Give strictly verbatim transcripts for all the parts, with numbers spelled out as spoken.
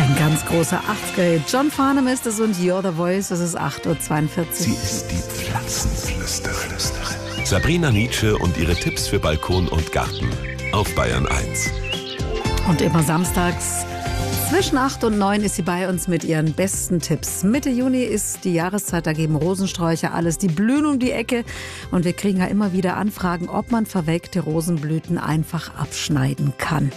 Ein ganz großer achtziger-Hit. John Farnham ist es und You're the Voice. Es ist acht Uhr zweiundvierzig. Sie ist die Pflanzenflüsterin. Sabrina Nitzsche und ihre Tipps für Balkon und Garten auf Bayern eins. Und immer samstags zwischen acht und neun ist sie bei uns mit ihren besten Tipps. Mitte Juni ist die Jahreszeit, da geben Rosensträucher alles. Die blühen um die Ecke und wir kriegen ja immer wieder Anfragen, ob man verwelkte Rosenblüten einfach abschneiden kann.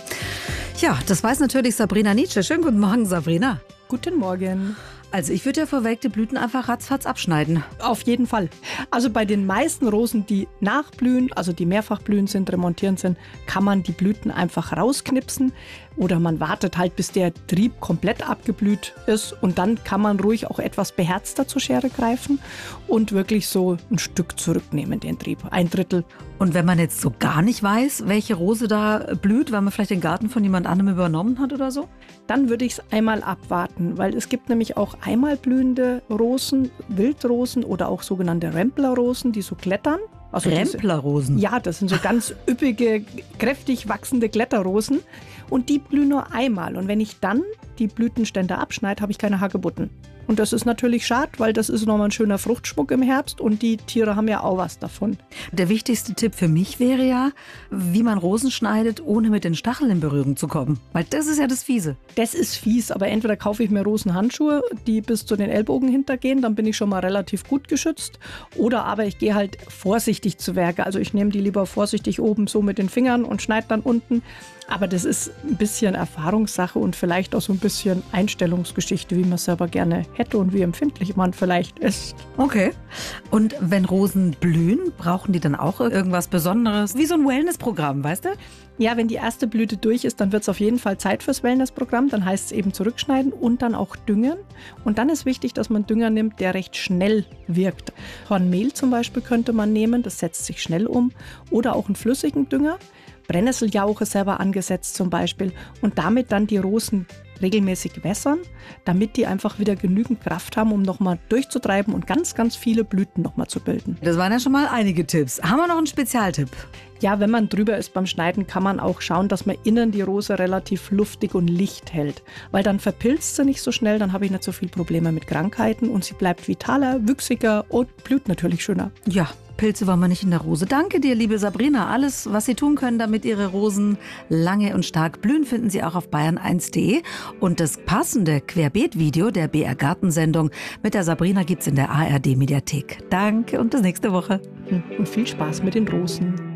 Ja, das weiß natürlich Sabrina Nitzsche. Schönen guten Morgen, Sabrina. Guten Morgen. Also ich würde ja verwelkte Blüten einfach ratzfatz abschneiden. Auf jeden Fall. Also bei den meisten Rosen, die nachblühen, also die mehrfach blühen sind, remontierend sind, kann man die Blüten einfach rausknipsen. Oder man wartet halt, bis der Trieb komplett abgeblüht ist. Und dann kann man ruhig auch etwas beherzter zur Schere greifen und wirklich so ein Stück zurücknehmen, den Trieb. Ein Drittel. Und wenn man jetzt so gar nicht weiß, welche Rose da blüht, weil man vielleicht den Garten von jemand anderem übernommen hat oder so? Dann würde ich es einmal abwarten, weil es gibt nämlich auch einmal blühende Rosen, Wildrosen oder auch sogenannte Remplerrosen, die so klettern. Also Remplerrosen? Diese, ja, das sind so ganz üppige, kräftig wachsende Kletterrosen und die blühen nur einmal. Und wenn ich dann die Blütenstände abschneide, habe ich keine Hagebutten. Und das ist natürlich schade, weil das ist nochmal ein schöner Fruchtschmuck im Herbst und die Tiere haben ja auch was davon. Der wichtigste Tipp für mich wäre ja, wie man Rosen schneidet, ohne mit den Stacheln in Berührung zu kommen. Weil das ist ja das Fiese. Das ist fies, aber entweder kaufe ich mir Rosenhandschuhe, die bis zu den Ellbogen hintergehen, dann bin ich schon mal relativ gut geschützt. Oder aber ich gehe halt vorsichtig zu Werke. Also ich nehme die lieber vorsichtig oben so mit den Fingern und schneide dann unten. Aber das ist ein bisschen Erfahrungssache und vielleicht auch so ein bisschen Einstellungsgeschichte, wie man es selber gerne hätte und wie empfindlich man vielleicht ist. Okay. Und wenn Rosen blühen, brauchen die dann auch irgendwas Besonderes? Wie so ein Wellnessprogramm, weißt du? Ja, wenn die erste Blüte durch ist, dann wird es auf jeden Fall Zeit fürs Wellnessprogramm. Dann heißt es eben zurückschneiden und dann auch düngen. Und dann ist wichtig, dass man Dünger nimmt, der recht schnell wirkt. Hornmehl zum Beispiel könnte man nehmen, das setzt sich schnell um. Oder auch einen flüssigen Dünger. Brennnesseljauche selber angesetzt zum Beispiel und damit dann die Rosen regelmäßig wässern, damit die einfach wieder genügend Kraft haben, um nochmal durchzutreiben und ganz, ganz viele Blüten nochmal zu bilden. Das waren ja schon mal einige Tipps. Haben wir noch einen Spezialtipp? Ja, wenn man drüber ist beim Schneiden, kann man auch schauen, dass man innen die Rose relativ luftig und licht hält. Weil dann verpilzt sie nicht so schnell, dann habe ich nicht so viele Probleme mit Krankheiten und sie bleibt vitaler, wüchsiger und blüht natürlich schöner. Ja. Pilze wollen wir nicht in der Rose. Danke dir, liebe Sabrina. Alles, was Sie tun können, damit Ihre Rosen lange und stark blühen, finden Sie auch auf bayern eins punkt de. Und das passende Querbeet-Video der B R Gartensendung mit der Sabrina gibt's in der A R D-Mediathek. Danke und bis nächste Woche. Und viel Spaß mit den Rosen.